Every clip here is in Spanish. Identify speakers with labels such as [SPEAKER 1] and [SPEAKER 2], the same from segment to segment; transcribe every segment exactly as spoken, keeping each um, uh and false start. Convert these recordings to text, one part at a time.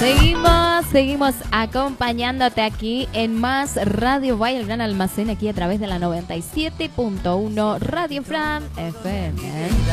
[SPEAKER 1] Seguimos, seguimos acompañándote aquí en Más Radio Vaya el Gran Almacén, aquí a través de la noventa y siete punto uno Radio Fran F M.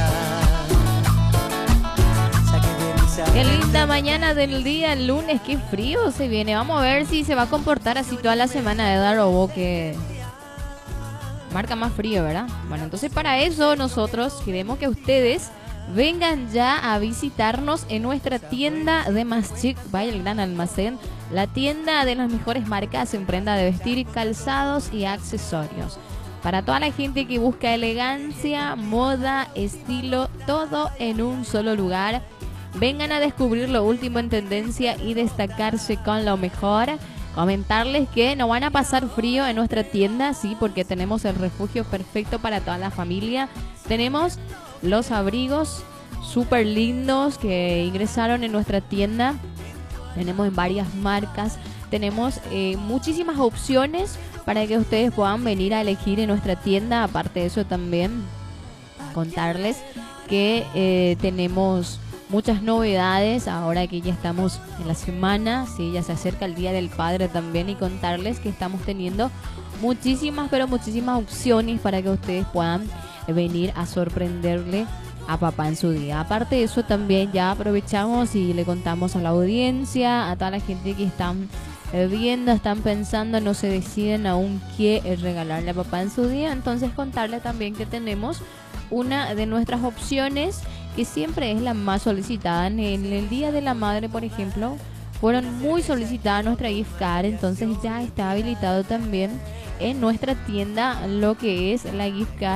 [SPEAKER 1] Qué linda mañana del día, el lunes, qué frío se viene. Vamos a ver si se va a comportar así toda la semana de Darobo, que marca más frío, ¿verdad? Bueno, entonces para eso nosotros queremos que ustedes vengan ya a visitarnos en nuestra tienda de Más Chic Vaya el Gran Almacén, la tienda de las mejores marcas en prenda de vestir, calzados y accesorios. Para toda la gente que busca elegancia, moda, estilo, todo en un solo lugar. Vengan a descubrir lo último en tendencia y destacarse con lo mejor. Comentarles que no van a pasar frío en nuestra tienda, sí, porque tenemos el refugio perfecto para toda la familia. Tenemos los abrigos súper lindos que ingresaron en nuestra tienda. Tenemos en varias marcas. Tenemos eh, muchísimas opciones para que ustedes puedan venir a elegir en nuestra tienda. Aparte de eso, también contarles que eh, tenemos muchas novedades ahora que ya estamos en la semana, sí, ya se acerca el Día del Padre también, y contarles que estamos teniendo muchísimas, pero muchísimas opciones para que ustedes puedan venir a sorprenderle a papá en su día. Aparte de eso, también ya aprovechamos y le contamos a la audiencia, a toda la gente que están viendo, están pensando, no se deciden aún qué regalarle a papá en su día. Entonces contarle también que tenemos una de nuestras opciones que siempre es la más solicitada. En el, el Día de la Madre, por ejemplo, fueron muy solicitadas nuestra gift card, entonces ya está habilitado también en nuestra tienda lo que es la gift card